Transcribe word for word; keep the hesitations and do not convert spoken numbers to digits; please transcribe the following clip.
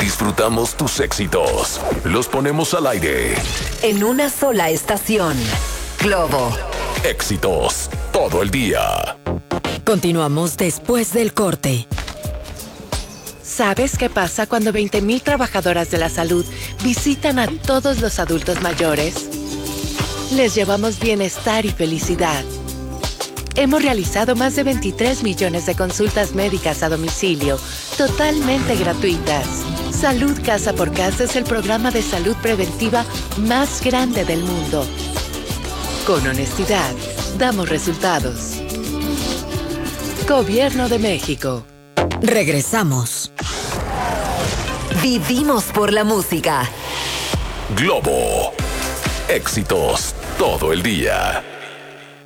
Disfrutamos tus éxitos. Los ponemos al aire. En una sola estación. Globo. Éxitos todo el día. Continuamos después del corte. ¿Sabes qué pasa cuando veinte mil trabajadoras de la salud visitan a todos los adultos mayores? Les llevamos bienestar y felicidad. Hemos realizado más de veintitrés millones de consultas médicas a domicilio, totalmente gratuitas. Salud Casa por Casa es el programa de salud preventiva más grande del mundo. Con honestidad, damos resultados. Gobierno de México. Regresamos. Vivimos por la música. Globo. Éxitos todo el día.